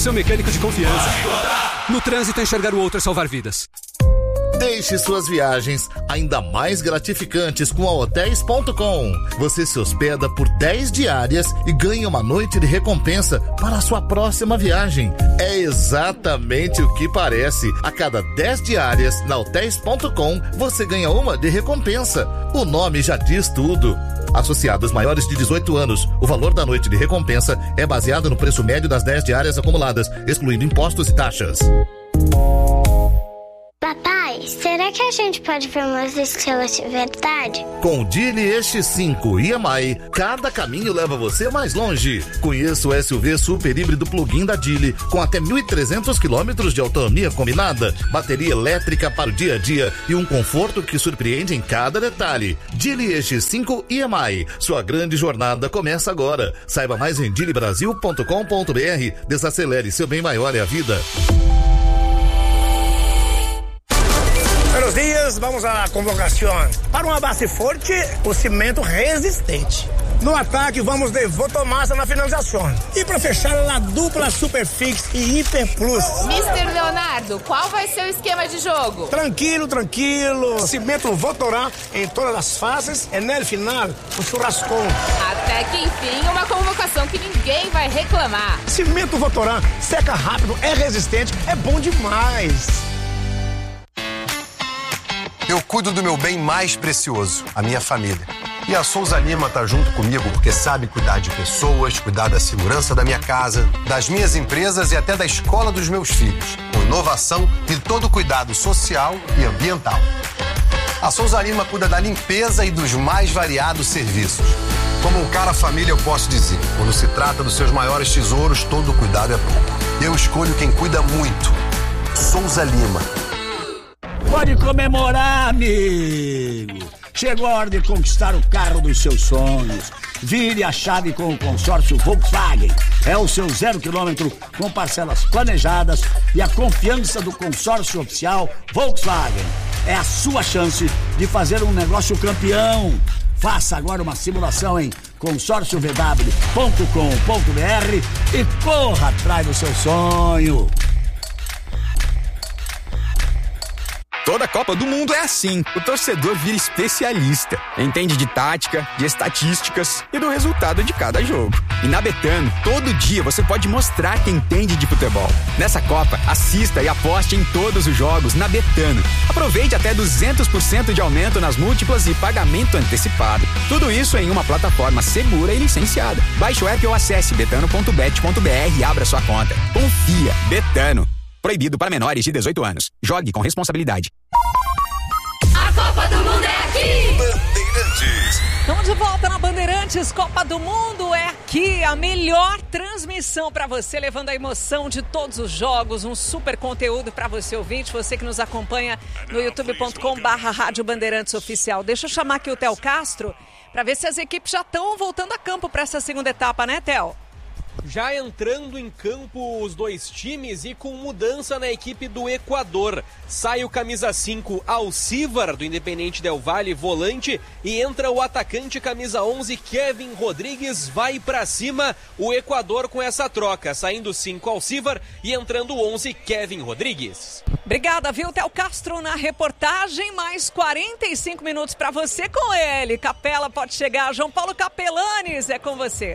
Seu mecânico de confiança. No trânsito, enxergar o outro é salvar vidas. Deixe suas viagens ainda mais gratificantes com a Hotels.com. Você se hospeda por 10 diárias e ganha uma noite de recompensa para a sua próxima viagem. É exatamente o que parece. A cada 10 diárias na Hotels.com, você ganha uma de recompensa. O nome já diz tudo. Associados maiores de 18 anos, o valor da noite de recompensa é baseado no preço médio das 10 diárias acumuladas, excluindo impostos e taxas. Papai, será que a gente pode ver umas estrelas de verdade? Com o Geely X5 e EMI, cada caminho leva você mais longe. Conheça o SUV super híbrido plug-in da Geely, com até 1.300 km de autonomia combinada, bateria elétrica para o dia a dia e um conforto que surpreende em cada detalhe. Geely X5 e EMI, sua grande jornada começa agora. Saiba mais em geelybrasil.com.br. Desacelere, seu bem maior é a vida. Buenos dias, vamos à convocação. Para uma base forte, o cimento resistente. No ataque, vamos de Votomassa na finalização. E para fechar, a dupla Superfix e Hiper Plus. Mr. Leonardo, qual vai ser o esquema de jogo? Tranquilo. Cimento Votorá em todas as fases e no final, o churrascão. Até que enfim, uma convocação que ninguém vai reclamar. Cimento Votorá, seca rápido, é resistente, é bom demais. Eu cuido do meu bem mais precioso, a minha família. E a Souza Lima tá junto comigo porque sabe cuidar de pessoas, cuidar da segurança da minha casa, das minhas empresas e até da escola dos meus filhos, com inovação e todo o cuidado social e ambiental. A Souza Lima cuida da limpeza e dos mais variados serviços. Como um cara família, eu posso dizer, quando se trata dos seus maiores tesouros, todo cuidado é pouco. Eu escolho quem cuida muito. Souza Lima. Pode comemorar, amigo! Chegou a hora de conquistar o carro dos seus sonhos. Vire a chave com o consórcio Volkswagen. É o seu 0 km com parcelas planejadas e a confiança do consórcio oficial Volkswagen. É a sua chance de fazer um negócio campeão. Faça agora uma simulação em consórciovw.com.br e corra atrás do seu sonho. Toda Copa do Mundo é assim. O torcedor vira especialista. Entende de tática, de estatísticas e do resultado de cada jogo. E na Betano, todo dia você pode mostrar que entende de futebol. Nessa Copa, assista e aposte em todos os jogos na Betano. Aproveite até 200% de aumento nas múltiplas e pagamento antecipado. Tudo isso em uma plataforma segura e licenciada. Baixe o app ou acesse betano.bet.br e abra sua conta. Confia. Betano. Proibido para menores de 18 anos. Jogue com responsabilidade. A Copa do Mundo é aqui! Bandeirantes. Estamos de volta na Bandeirantes. Copa do Mundo é aqui. A melhor transmissão para você, levando a emoção de todos os jogos. Um super conteúdo para você, ouvinte. Você que nos acompanha no youtube.com/Rádio Bandeirantes Oficial. Deixa eu chamar aqui o Theo Castro para ver se as equipes já estão voltando a campo para essa segunda etapa, né, Theo? Já entrando em campo os dois times e com mudança na equipe do Equador. Sai o camisa 5 Alcívar, do Independente Del Valle, volante, e entra o atacante camisa 11 Kevin Rodrigues. Vai pra cima o Equador com essa troca, saindo 5 Alcívar e entrando 11 Kevin Rodrigues. Obrigada, viu, Theo Castro, na reportagem. Mais 45 minutos pra você com ele. Capela pode chegar. João Paulo Capelanes, é com você.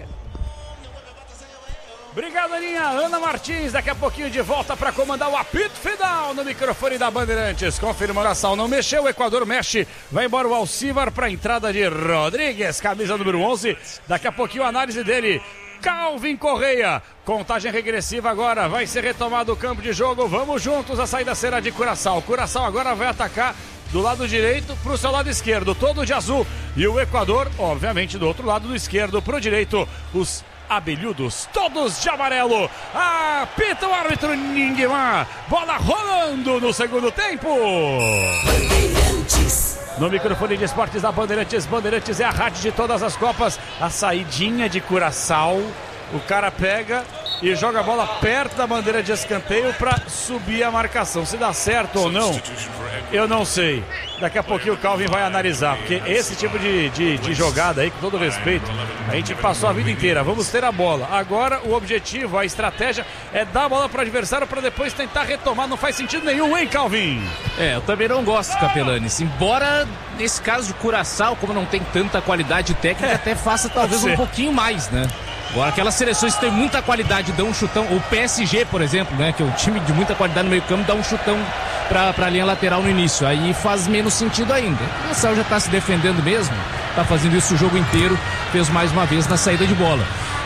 Obrigado, Aninha. Ana Martins, daqui a pouquinho de volta para comandar o apito final no microfone da Bandeirantes. Confirmando a sal, não mexeu, o Equador mexe. Vai embora o Alcívar para a entrada de Rodrigues, camisa número 11. Daqui a pouquinho a análise dele. Calvin Correia, contagem regressiva agora, vai ser retomado o campo de jogo. Vamos juntos, a saída será de Curaçao. Curaçao agora vai atacar do lado direito para o seu lado esquerdo, todo de azul. E o Equador, obviamente, do outro lado do esquerdo para o direito, os abelhudos, todos de amarelo. Apita o árbitro Ninguimar. Bola rolando no segundo tempo. Bandeirantes. No microfone de esportes da Bandeirantes. Bandeirantes é a rádio de todas as Copas. A saidinha de Curaçao. O cara pega e joga a bola perto da bandeira de escanteio para subir a marcação. Se dá certo ou não, eu não sei. Daqui a pouquinho o Calvin vai analisar, porque esse tipo de jogada aí, com todo respeito, a gente passou a vida inteira. Vamos ter a bola. Agora o objetivo, a estratégia é dar a bola para o adversário para depois tentar retomar. Não faz sentido nenhum, hein, Calvin? Eu também não gosto, Capelanes. Embora nesse caso de Curaçao, como não tem tanta qualidade técnica, até faça talvez um pouquinho mais, né? Agora, aquelas seleções que têm muita qualidade dão um chutão. O PSG, por exemplo, né? Que é um time de muita qualidade no meio campo, dá um chutão pra linha lateral no início. Aí faz menos sentido ainda. O Curaçao já tá se defendendo mesmo. Tá fazendo isso o jogo inteiro. Fez mais uma vez na saída de bola.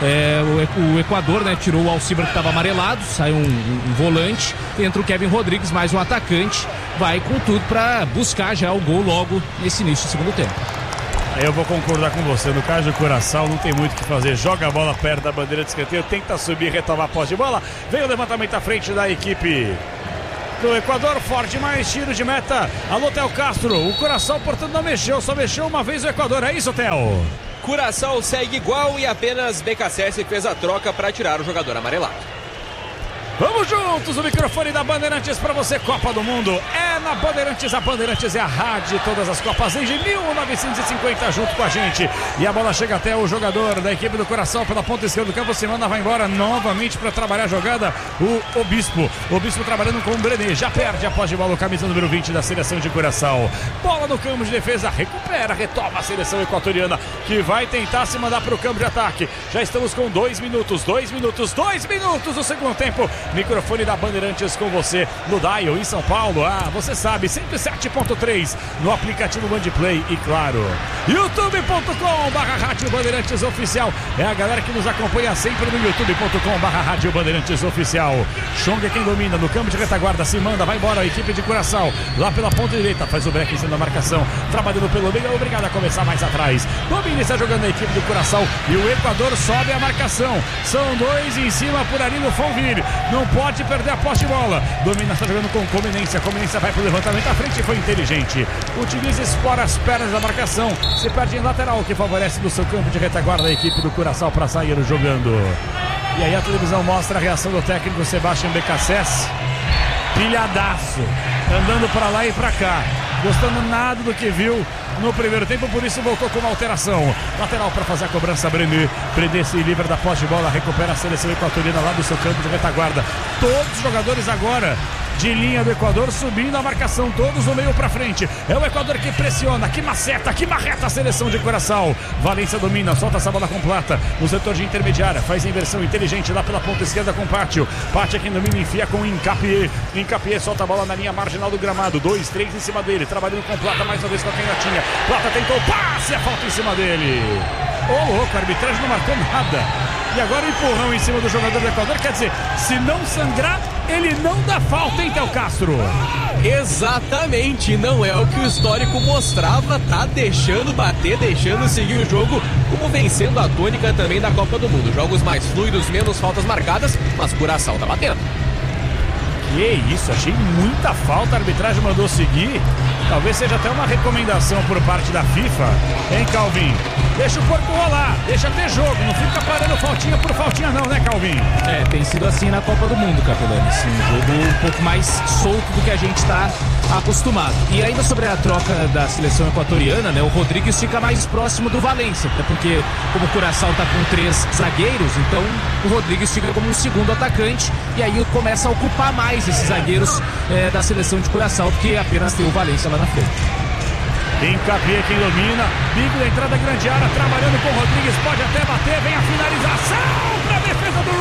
O Equador, né? Tirou o Alcibar que estava amarelado. Saiu um volante. Entra o Kevin Rodrigues, mais um atacante. Vai com tudo pra buscar já o gol logo nesse início do segundo tempo. Eu vou concordar com você, no caso do Curaçao não tem muito o que fazer, joga a bola perto da bandeira de escanteio, tenta subir, retomar a posse de bola, vem o levantamento à frente da equipe do Equador, forte mais, tiro de meta, alô Theo Castro, o Curaçao portanto não mexeu, só mexeu uma vez o Equador, é isso, Theo? Curaçao segue igual e apenas BKSS fez a troca para tirar o jogador amarelado. Vamos juntos, o microfone da Bandeirantes para você, Copa do Mundo é na Bandeirantes, a Bandeirantes é a rádio de todas as Copas desde 1950 junto com a gente, e a bola chega até o jogador da equipe do Curaçao pela ponta esquerda do campo, Semana vai embora novamente para trabalhar a jogada, o Bispo trabalhando com o Brené, já perde a posse de bola, o camisa número 20 da seleção de Curaçao, bola no campo de defesa, recupera, retoma a seleção equatoriana, que vai tentar se mandar para o campo de ataque, já estamos com 2 minutos do segundo tempo. Microfone da Bandeirantes com você no Dial em São Paulo. Você sabe, 107.3 no aplicativo Bandplay e claro, youtube.com/Rádio Bandeirantes Oficial. É a galera que nos acompanha sempre no youtube.com/Rádio Bandeirantes Oficial. Chong é quem domina no campo de retaguarda, se manda, vai embora a equipe de Curaçao. Lá pela ponta direita, faz o break em cima da marcação, trabalhando pelo meio, é obrigado a começar mais atrás. Domina, está jogando a equipe do Curaçao e o Equador sobe a marcação. São 2 em cima por ali no Fonville. Não pode perder a posse de bola. Domina, está jogando com Comenência. Comenência vai para o levantamento à frente, foi inteligente. Utiliza, explora as pernas da marcação. Se perde em lateral, o que favorece no seu campo de retaguarda a equipe do Curaçao para sair jogando. E aí a televisão mostra a reação do técnico Sebastião BKSS. Pilhadaço, andando para lá e para cá, gostando nada do que viu no primeiro tempo, por isso voltou com uma alteração. Lateral para fazer a cobrança, Brené se livra da posse de bola, recupera a seleção equatoriana lá do seu campo de retaguarda. Todos os jogadores agora de linha do Equador subindo a marcação, todos do meio para frente. É o Equador que pressiona, que maceta, que marreta a seleção de Curaçao. Valência domina, solta essa bola completa no setor de intermediária, faz a inversão inteligente lá pela ponta esquerda com Pátio. Pátio aqui domina, enfia com Incapié. Incapié solta a bola na linha marginal do gramado, 2, 3 em cima dele, trabalhando com Plata mais uma vez com a canhotinha. Plata tentou o passe, a falta em cima dele. Ô louco, a arbitragem não marcou nada. E agora empurrão em cima do jogador do Equador, quer dizer, se não sangrar, ele não dá falta, hein, Theo Castro? Exatamente, não é o que o histórico mostrava, tá deixando bater, deixando seguir o jogo, como vencendo a tônica também da Copa do Mundo. Jogos mais fluidos, menos faltas marcadas, mas Curaçao tá batendo. Que isso, achei muita falta, a arbitragem mandou seguir. Talvez seja até uma recomendação por parte da FIFA, hein, Calvin? Deixa o corpo rolar, deixa ter jogo, não fica parando faltinha por faltinha não, né, Calvin? Tem sido assim na Copa do Mundo, Capelanes. Um jogo um pouco mais solto do que a gente está acostumado. E ainda sobre a troca da seleção equatoriana, né, o Rodrigues fica mais próximo do Valência, até porque como o Curaçao está com 3 zagueiros, então o Rodrigues fica como um segundo atacante e aí começa a ocupar mais esses zagueiros da seleção de Curaçao, porque apenas tem o Valência lá na frente. Incapié quem domina, bico da entrada grande área, trabalhando com o Rodrigues, pode até bater, vem a finalização para a defesa do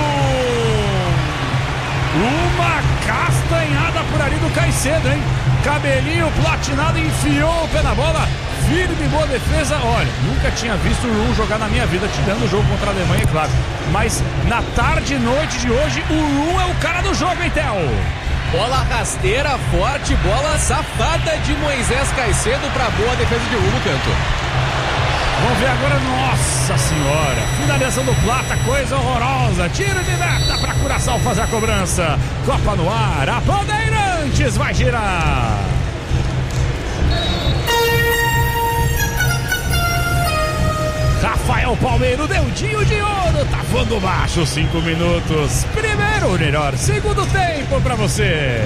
Rum. Uma castanhada por ali do Caicedo, hein? Cabelinho platinado, enfiou o pé na bola, firme, boa defesa. Olha, nunca tinha visto o Rum jogar na minha vida, tirando o jogo contra a Alemanha, claro. Mas na tarde e noite de hoje, o Rum é o cara do jogo, hein, Theo? Bola rasteira, forte, bola safada de Moisés Caicedo para boa defesa de Rum no canto. Vamos ver agora, nossa senhora, finalização do Plata, coisa horrorosa, tiro de meta para Curaçao fazer a cobrança. Copa no ar, a Bandeirantes vai girar. Rafa Rafael Palmeiro, dedinho de ouro, tá voando baixo, 5 minutos. Primeiro melhor, segundo tempo pra você.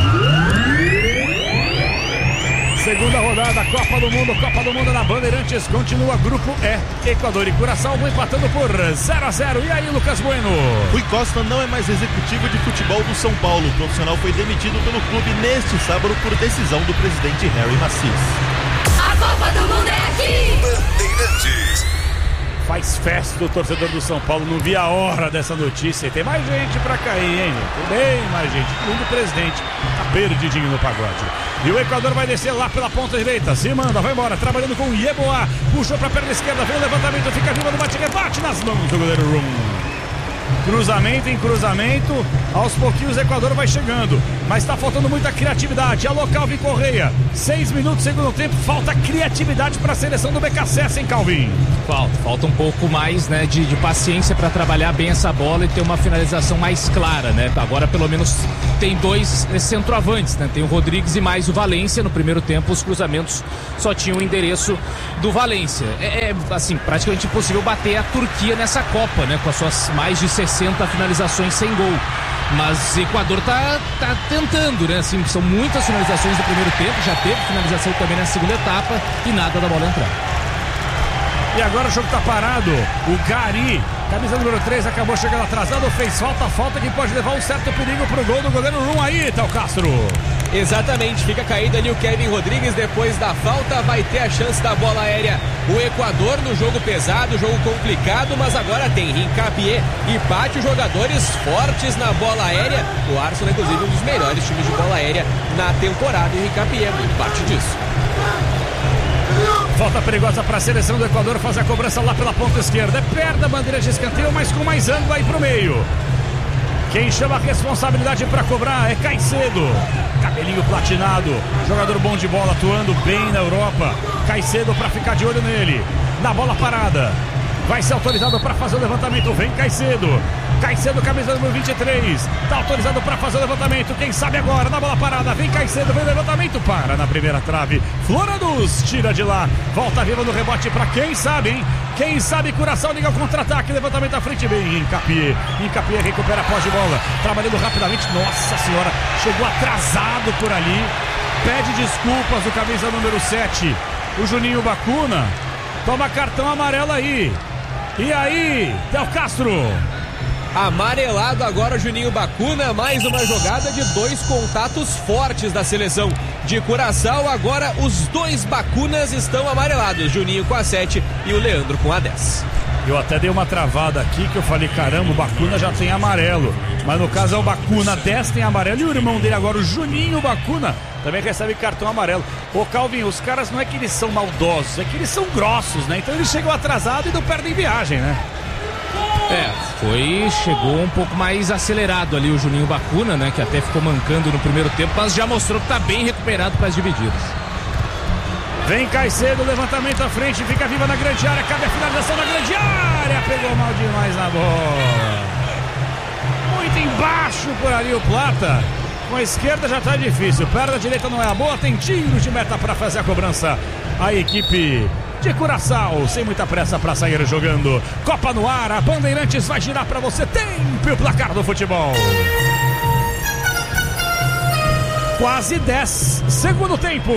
Segunda rodada, Copa do Mundo na Bandeirantes, continua Grupo E. Equador e Curaçao vão empatando por 0-0. E aí, Lucas Bueno? Rui Costa não é mais executivo de futebol do São Paulo. O profissional foi demitido pelo clube neste sábado por decisão do presidente Harry Macis. A Copa do Mundo é aqui! Bandeirantes. Faz festa o torcedor do São Paulo, não vi a hora dessa notícia. E tem mais gente pra cair, hein? Tem bem mais gente. O presidente tá perdidinho no pagode. E o Equador vai descer lá pela ponta direita. Se manda, vai embora, trabalhando com o Yeboah. Puxou pra perna esquerda, vem o levantamento, fica viva no bate-rebate nas mãos do goleiro Rum. Cruzamento em cruzamento, aos pouquinhos o Equador vai chegando, mas está faltando muita criatividade. Alô, Calvin Correia, 6 minutos segundo tempo, falta criatividade para a seleção do BKSS, hein, Calvin? Falta um pouco mais, né, de paciência para trabalhar bem essa bola e ter uma finalização mais clara, né? Agora pelo menos tem 2 centroavantes, né? Tem o Rodrigues e mais o Valência. No primeiro tempo os cruzamentos só tinham o endereço do Valência. Assim, praticamente impossível bater a Turquia nessa Copa, né? Com as suas mais de 60 finalizações sem gol. Mas o Equador tá tentando, né? Assim, são muitas finalizações do primeiro tempo, já teve finalização também na segunda etapa e nada da bola entrar. E agora o jogo tá parado. O Gari, camisa número 3, acabou chegando atrasado, fez falta que pode levar um certo perigo pro gol do goleiro Rum aí, Théo Castro. Exatamente, fica caído ali o Kevin Rodrigues depois da falta, vai ter a chance da bola aérea. O Equador no jogo pesado, jogo complicado, mas agora tem Hincapié e Pátio, jogadores fortes na bola aérea. O Arsenal, inclusive, um dos melhores times de bola aérea na temporada, e o Hincapié é muito parte disso. Falta perigosa para a seleção do Equador, faz a cobrança lá pela ponta esquerda. É perto da bandeira de escanteio, mas com mais ângulo aí pro meio. Quem chama a responsabilidade para cobrar é Caicedo. Cabelinho platinado, jogador bom de bola, atuando bem na Europa. Caicedo para ficar de olho nele. Na bola parada, vai ser autorizado para fazer o levantamento. Vem Caicedo. Caicedo, camisa número 23. Tá autorizado para fazer o levantamento. Quem sabe agora, na bola parada. Vem Caicedo, vem o levantamento. Para na primeira trave. Floradus tira de lá. Volta viva no rebote para quem sabe, hein? Quem sabe Curaçao liga o contra-ataque. Levantamento à frente, bem Hincapié. Hincapié recupera a posse de bola. Trabalhando rapidamente. Nossa senhora, chegou atrasado por ali. Pede desculpas o camisa número 7. O Juninho Bacuna. Toma cartão amarelo aí. E aí, Théo Castro? Amarelado agora o Juninho Bacuna, mais uma jogada de 2 contatos fortes da seleção de Curaçao. Agora os 2 Bacunas estão amarelados, Juninho com a 7 e o Leandro com a 10. Eu até dei uma travada aqui que eu falei, caramba, o Bacuna já tem amarelo, mas no caso é o Bacuna, 10 tem amarelo e o irmão dele agora, o Juninho Bacuna, também recebe cartão amarelo. Ô Calvin, os caras não é que eles são maldosos, é que eles são grossos, né? Então eles chegam atrasados e não perdem viagem, né? Chegou um pouco mais acelerado ali o Juninho Bacuna, né? Que até ficou mancando no primeiro tempo, mas já mostrou que tá bem recuperado para as divididas. Vem Caicedo, levantamento à frente, fica viva na grande área, cabe a finalização na grande área, pegou mal demais na bola. Muito embaixo por ali o Plata, com a esquerda já tá difícil, perna direita não é a boa, tem tiro de meta para fazer a cobrança. A equipe de Curaçao, sem muita pressa para sair jogando. Copa no ar, a Bandeirantes vai girar para você. Tempo e o placar do futebol. Quase 10, segundo tempo.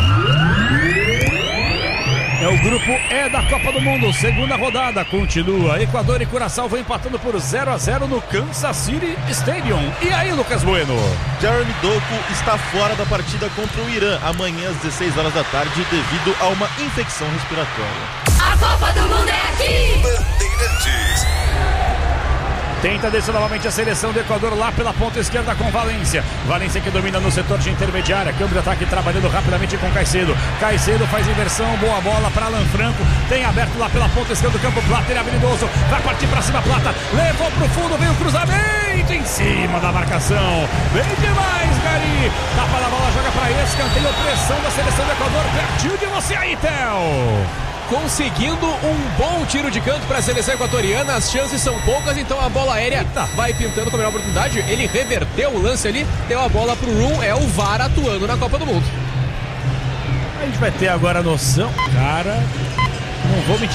É o grupo E da Copa do Mundo, segunda rodada, continua. Equador e Curaçao vão empatando por 0-0 no Kansas City Stadium. E aí, Lucas Bueno? Jeremy Doku está fora da partida contra o Irã amanhã às 16 horas da tarde devido a uma infecção respiratória. A Copa do Mundo é aqui! Bandeirantes. Tenta descer novamente a seleção do Equador lá pela ponta esquerda com Valência. Valência que domina no setor de intermediária. Câmbio de ataque trabalhando rapidamente com Caicedo. Caicedo faz inversão, boa bola para Alan Franco. Tem aberto lá pela ponta esquerda do campo. Plata, ele é habilidoso. Vai partir para cima, Plata. Levou pro fundo, vem o cruzamento em cima da marcação. Bem demais, Gari. Tapa da bola, joga para escanteio. Pressão da seleção do Equador. Pertinho de você aí, Theo. Conseguindo um bom tiro de canto para a seleção equatoriana, as chances são poucas, então a bola aérea vai pintando com a melhor oportunidade. Ele reverteu o lance ali, deu a bola pro Rum, é o VAR atuando na Copa do Mundo. A gente vai ter agora a noção, cara, não vou mentir,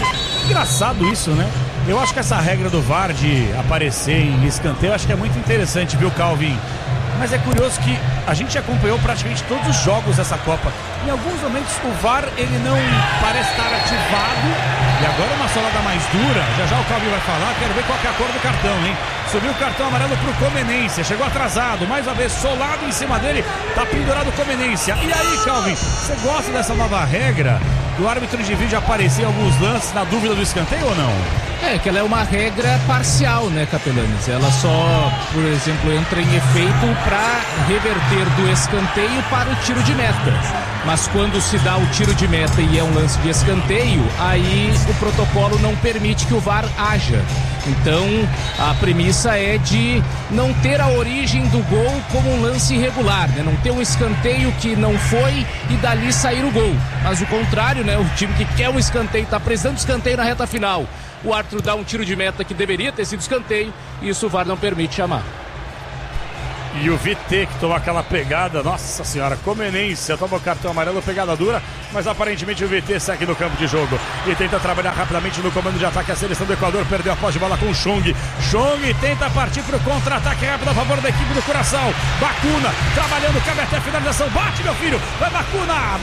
engraçado isso, né? Eu acho que essa regra do VAR de aparecer em escanteio, acho que é muito interessante, viu, Calvin? Mas é curioso que a gente acompanhou praticamente todos os jogos dessa Copa. Em alguns momentos o VAR ele não parece estar ativado. E agora uma solada mais dura. Já o Calvin vai falar. Quero ver qual que é a cor do cartão, hein? Subiu o cartão amarelo pro Comenência. Chegou atrasado. Mais uma vez, solado em cima dele. Tá pendurado o Comenência. E aí, Calvin, você gosta dessa nova regra? Do árbitro de vídeo aparecer em alguns lances na dúvida do escanteio ou não? É, que ela é uma regra parcial, né, Capelanes? Ela só, por exemplo, entra em efeito para reverter do escanteio para o tiro de meta. Mas quando se dá o tiro de meta e é um lance de escanteio, aí o protocolo não permite que o VAR haja. Então, a premissa é de não ter a origem do gol como um lance irregular, né? Não ter um escanteio que não foi e dali sair o gol. Mas o contrário, né? O time que quer um escanteio, está precisando de escanteio na reta final. O árbitro dá um tiro de meta que deveria ter sido escanteio e isso o VAR não permite chamar. E o VT que tomou aquela pegada, nossa senhora, Comenência, toma o cartão amarelo, pegada dura, mas aparentemente o VT segue no campo de jogo e tenta trabalhar rapidamente no comando de ataque. A seleção do Equador perdeu a posse de bola com o Chong. Chong tenta partir para o contra-ataque rápido a favor da equipe do Curaçao. Bacuna, trabalhando, cabe até a finalização, bate meu filho, vai Bacuna,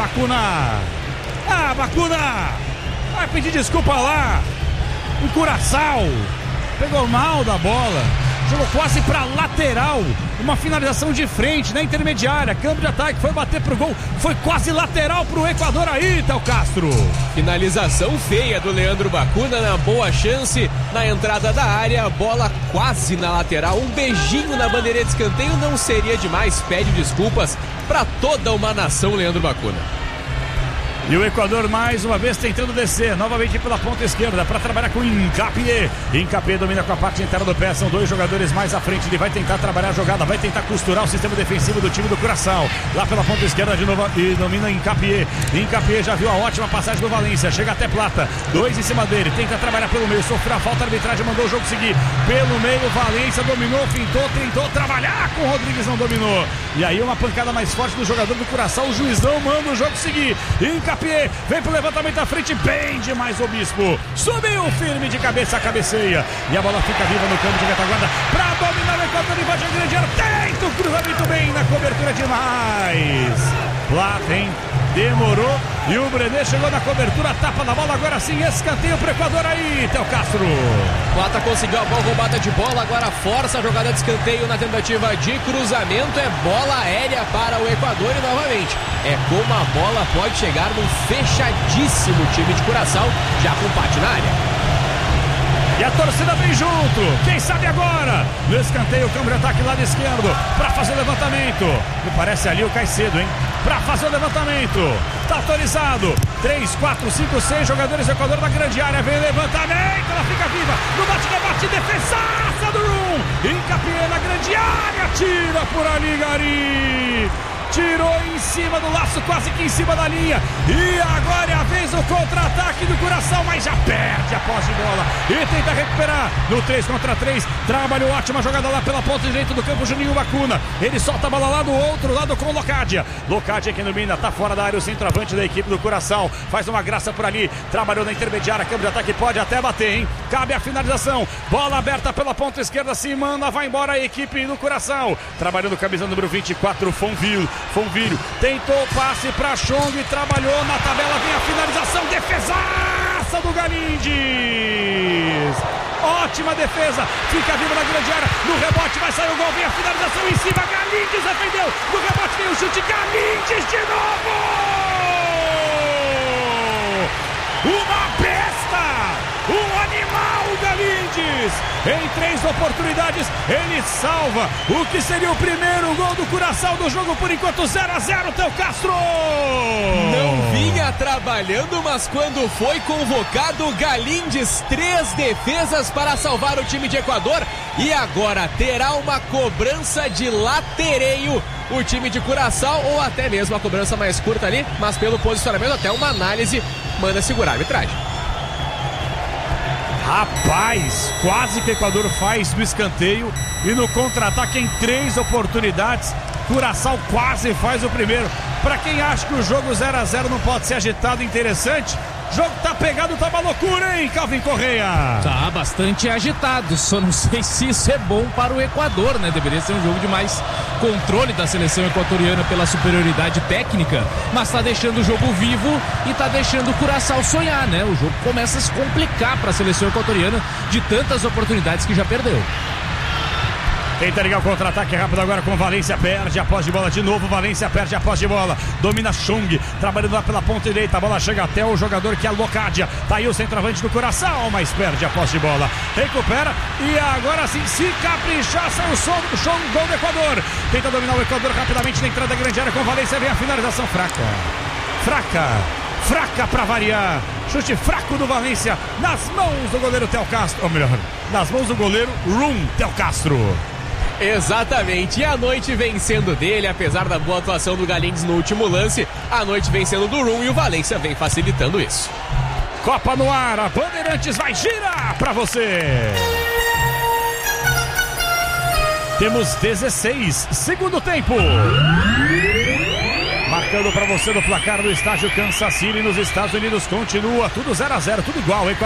Bacuna, vai pedir desculpa lá. O Curaçao pegou mal da bola, jogou quase pra lateral, uma finalização de frente na intermediária, campo de ataque, foi bater pro gol, foi quase lateral pro Equador aí, Théo Castro. Finalização feia do Leandro Bacuna, na boa chance na entrada da área, bola quase na lateral, um beijinho na bandeira de escanteio não seria demais, pede desculpas pra toda uma nação, Leandro Bacuna. E o Equador mais uma vez tentando descer, novamente pela ponta esquerda, para trabalhar com Hincapié. Hincapié domina com a parte interna do pé, são dois jogadores mais à frente. Ele vai tentar trabalhar a jogada, vai tentar costurar o sistema defensivo do time do Curaçao. Lá pela ponta esquerda de novo e domina Hincapié. Hincapié já viu a ótima passagem do Valência, chega até Plata, dois em cima dele, tenta trabalhar pelo meio, sofreu a falta, a arbitragem mandou o jogo seguir. Pelo meio, Valência dominou, fintou, tentou trabalhar com o Rodrigues, não dominou. E aí uma pancada mais forte do jogador do Curaçao, o juizão manda o jogo seguir. Hincapié vem pro levantamento à frente, bem demais o Bispo. Subiu firme de cabeça, a cabeceia. E a bola fica viva no campo de retaguarda para dominar o Equador, invade a grande área. Tenta o cruzamento bem na cobertura demais. Plata, hein? Demorou. E o Brené chegou na cobertura, tapa na bola. Agora sim, escanteio pro Equador aí, Théo Castro. Plata conseguiu a bola, roubada de bola. Agora força a jogada de escanteio na tentativa de cruzamento. É bola aérea para o Equador e novamente é como a bola pode chegar num fechadíssimo time de Curaçao, já com empate na área. E a torcida vem junto, quem sabe agora, no escanteio, o campo de ataque lado esquerdo, para fazer o levantamento, me parece ali o Caicedo, hein, para fazer o levantamento, tá autorizado, 3, 4, 5, 6 jogadores do Equador na grande área, vem o levantamento, ela fica viva, no bate-debate, defesaça do Rum, Hincapié na grande área, tira por ali, Gari. Tirou em cima do laço, quase que em cima da linha. E agora é a vez do contra-ataque do Curaçao, mas já perde a posse de bola e tenta recuperar no 3 contra 3. Trabalhou ótima jogada lá pela ponta direita do campo, Juninho Bacuna. Ele solta a bola lá do outro lado com o Locadia. Locadia que domina, tá fora da área o centroavante da equipe do Curaçao. Faz uma graça por ali, trabalhou na intermediária, campo de ataque, pode até bater, hein? Cabe a finalização, bola aberta pela ponta esquerda, se manda, vai embora a equipe do Curaçao. Trabalhando camisa número 24, Fonvilho, tentou o passe para Chong, trabalhou na tabela, vem a finalização, defesaça do Galindes. Ótima defesa, fica vivo na grande área, no rebote vai sair o gol, vem a finalização em cima, Galindes defendeu, no rebote vem o chute, Galindes de novo! Uma besta! Um animal, Galindes! Em 3 oportunidades, ele salva o que seria o primeiro gol do Curaçao do jogo, por enquanto 0-0, Théo Castro! Não vinha trabalhando, mas quando foi convocado, Galindes, 3 defesas para salvar o time de Equador, e agora terá uma cobrança de latereio o time de Curaçao, ou até mesmo a cobrança mais curta ali, mas pelo posicionamento até uma análise manda segurar a arbitragem. Rapaz, quase que o Equador faz no escanteio e no contra-ataque em 3 oportunidades, Curaçao quase faz o primeiro. Para quem acha que o jogo 0-0 não pode ser agitado e interessante, O jogo tá pegado, tá uma loucura, hein, Calvin Correia? Tá bastante agitado, só não sei se isso é bom para o Equador, né? Deveria ser um jogo de mais controle da seleção equatoriana pela superioridade técnica, mas tá deixando o jogo vivo e tá deixando o Curaçao sonhar, né? O jogo começa a se complicar para a seleção equatoriana de tantas oportunidades que já perdeu. Tenta ligar o contra-ataque rápido agora com Valência, perde a posse de bola de novo, Valência perde a posse de bola, domina Chung, trabalhando lá pela ponta direita, a bola chega até o jogador que é Locadia, tá aí o centroavante do Curaçao, mas perde a posse de bola, recupera e agora sim, se caprichar, sai o som do show, gol do Equador, tenta dominar o Equador rapidamente na entrada da grande área com Valência, vem a finalização fraca pra variar, chute fraco do Valência, nas mãos do goleiro Theo Castro, ou melhor, nas mãos do goleiro Theo Castro. Exatamente, e a noite vem sendo dele, apesar da boa atuação do Galíndez no último lance, a noite vem sendo do Rum e o Valência vem facilitando isso. Copa no ar, a Bandeirantes vai girar pra você. Temos 16, segundo tempo. Marcando pra você no placar do estádio Kansas City nos Estados Unidos, continua tudo 0-0, tudo igual, hein?